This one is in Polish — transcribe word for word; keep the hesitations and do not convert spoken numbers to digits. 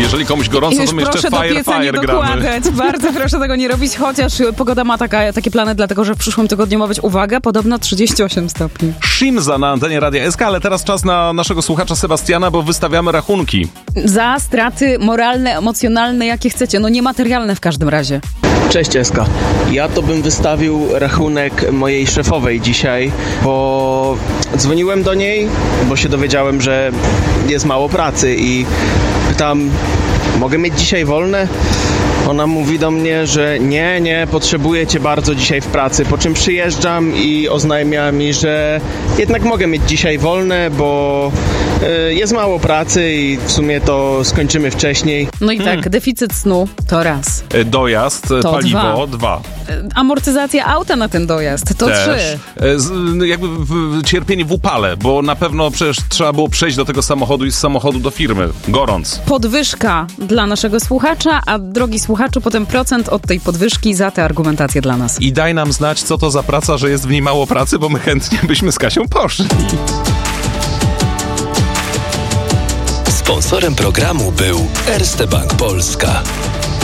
Jeżeli komuś gorąco, to my jeszcze proszę Fire do pieca Fire nie gramy. dokładać. Bardzo proszę tego nie robić, chociaż pogoda ma taka, takie plany, dlatego że w przyszłym tygodniu ma być, uwaga, podobno trzydzieści osiem stopni. Shimza na antenie Radia S K, ale teraz czas na naszego słuchacza Sebastiana, bo wystawiamy rachunki. Za straty moralne, emocjonalne, jakie chcecie, no niematerialne w każdym razie. Cześć Eska. Ja to bym wystawił rachunek mojej szefowej dzisiaj, bo dzwoniłem do niej, bo się dowiedziałem, że jest mało pracy i pytam, mogę mieć dzisiaj wolne? Ona mówi do mnie, że nie, nie, potrzebuję cię bardzo dzisiaj w pracy, po czym przyjeżdżam i oznajmia mi, że jednak mogę mieć dzisiaj wolne, bo y, jest mało pracy i w sumie to skończymy wcześniej. No i tak, hmm. deficyt snu to raz. E, Dojazd, to paliwo, dwa. dwa. E, amortyzacja auta na ten dojazd, to Też. trzy. E, z, jakby w, cierpienie w upale, bo na pewno przecież trzeba było przejść do tego samochodu i z samochodu do firmy, gorąc. Podwyżka dla naszego słuchacza, a drogi słuchaczu, potem procent od tej podwyżki za tę argumentację dla nas. I daj nam znać, co to za praca, że jest w niej mało pracy, bo my chętnie byśmy z Kasią poszli. Sponsorem programu był Erste Bank Polska.